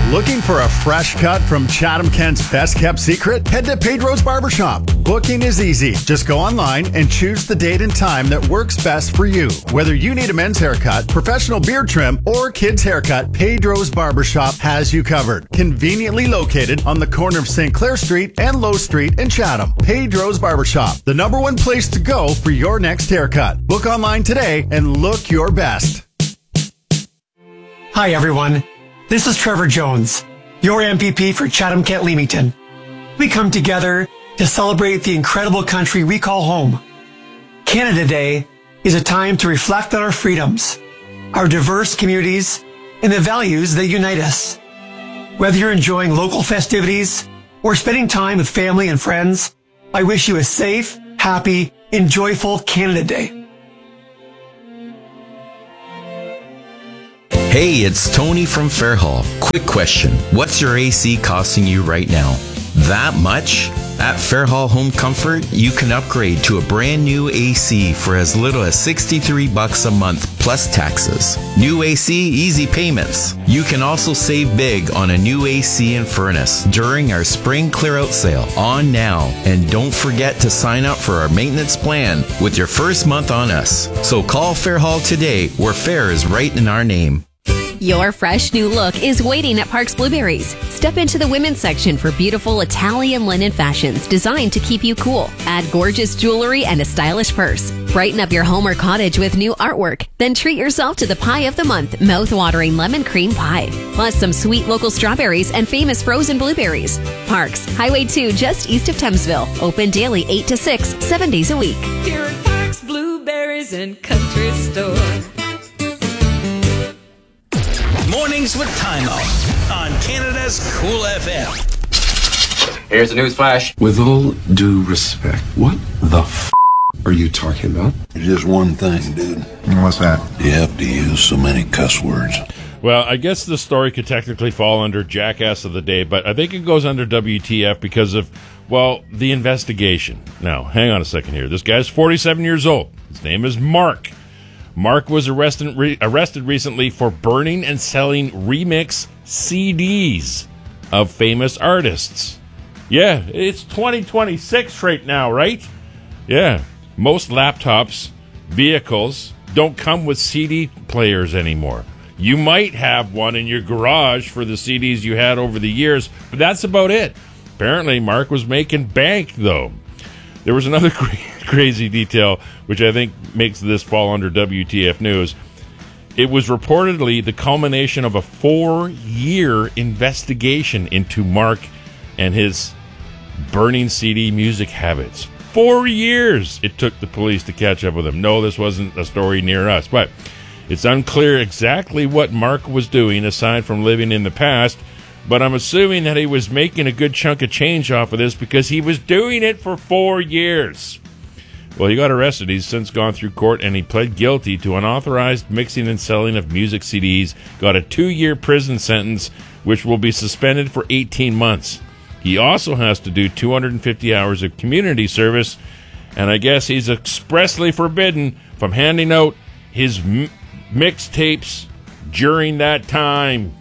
Looking for a fresh cut from Chatham-Kent's best-kept secret? Head to Pedro's Barbershop. Booking is easy. Just go online and choose the date and time that works best for you. Whether you need a men's haircut, professional beard trim, or kids' haircut, Pedro's Barbershop has you covered. Conveniently located on the corner of St. Clair Street and Low Street in Chatham. Pedro's Barbershop, the #1 place to go for your next haircut. Book online today and look your best. Hi, everyone. This is Trevor Jones, your MPP for Chatham-Kent-Leamington. We come together to celebrate the incredible country we call home. Canada Day is a time to reflect on our freedoms, our diverse communities, and the values that unite us. Whether you're enjoying local festivities or spending time with family and friends, I wish you a safe, happy, and joyful Canada Day. Hey, it's Tony from Fairhall. Quick question. What's your AC costing you right now? That much? At Fairhall Home Comfort, you can upgrade to a brand new AC for as little as $63 a month plus taxes. New AC, easy payments. You can also save big on a new AC and furnace during our spring clear-out sale on now. And don't forget to sign up for our maintenance plan with your first month on us. So call Fairhall today, where fair is right in our name. Your fresh new look is waiting at Parks Blueberries. Step into the women's section for beautiful Italian linen fashions designed to keep you cool. Add gorgeous jewelry and a stylish purse. Brighten up your home or cottage with new artwork. Then treat yourself to the pie of the month, mouth-watering lemon cream pie. Plus some sweet local strawberries and famous frozen blueberries. Parks, Highway 2 just east of Thamesville. Open daily 8 to 6, 7 days a week. Here at Parks Blueberries and Country Store. Mornings with Time Out on Canada's Cool FM. Here's the news flash. With all due respect, what the f*** are you talking about? Just one thing, dude. What's that? You have to use so many cuss words. Well, I guess the story could technically fall under Jackass of the Day, but I think it goes under WTF because of, well, the investigation. Now, hang on a second here. This guy's 47 years old. His name is Mark. Mark was arrested recently for burning and selling remix CDs of famous artists. Yeah, it's 2026 right now, right? Yeah, most laptops, vehicles don't come with CD players anymore. You might have one in your garage for the CDs you had over the years, but that's about it. Apparently, Mark was making bank, though. There was another crazy detail, which I think makes this fall under WTF News. It was reportedly the culmination of a 4-year investigation into Mark and his burning CD music habits. 4 years it took the police to catch up with him. No, this wasn't a story near us, but it's unclear exactly what Mark was doing aside from living in the past. But I'm assuming that he was making a good chunk of change off of this because he was doing it for 4 years. Well, he got arrested. He's since gone through court, and he pled guilty to unauthorized mixing and selling of music CDs, got a 2-year prison sentence, which will be suspended for 18 months. He also has to do 250 hours of community service, and I guess he's expressly forbidden from handing out his mixtapes during that time.